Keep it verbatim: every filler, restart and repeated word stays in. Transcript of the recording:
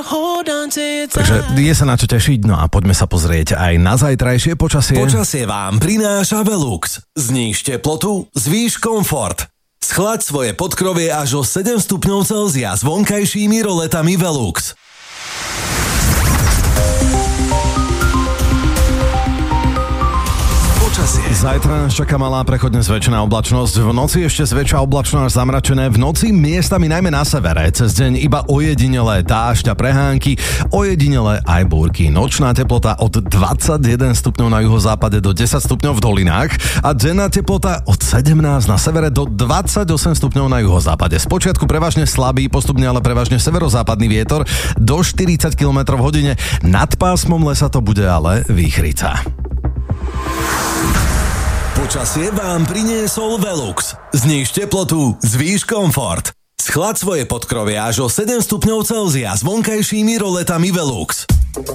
Takže je sa na čo tešiť, no a poďme sa pozrieť aj na zajtrajšie počasie. Počasie vám prináša Velux. Zníž teplotu, zvýš komfort. Schlaď svoje podkrovie až o sedem stupňov Celzia s vonkajšími roletami Velux. Zajtra nás čaká malá prechodne zväčšená oblačnosť. V noci ešte zväčša oblačno až zamračené. V noci miestami najmä na severe. Cez deň iba ojedinelé dážď a prehánky, ojedinelé aj búrky. Nočná teplota od dvadsaťjeden stupňov na juhozápade do desať stupňov v dolinách a denná teplota od sedemnásť na severe do dvadsaťosem stupňov na juhozápade. Spočiatku prevažne slabý, postupne ale prevažne severozápadný vietor do štyridsať kilometrov v hodine. Nad pásmom lesa to bude ale výchrica. Počasie vám priniesol Velux. Zníž teplotu, zvýš komfort. Schlaď svoje podkrovie až o sedem stupňov Celzia s vonkajšími roletami Velux.